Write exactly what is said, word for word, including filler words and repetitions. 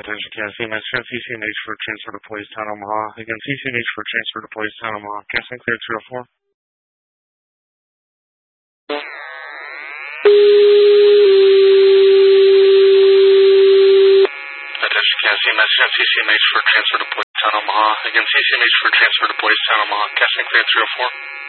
Attention, K C M S, C C N H for transfer to Police Town Omaha. Again, C C N H for transfer to Police Town Omaha. Casting clear three oh four. Attention, K C M S, C C N H for transfer to Police Town Omaha. Again, C C N H for transfer to Police Town Omaha. Casting clear three oh four.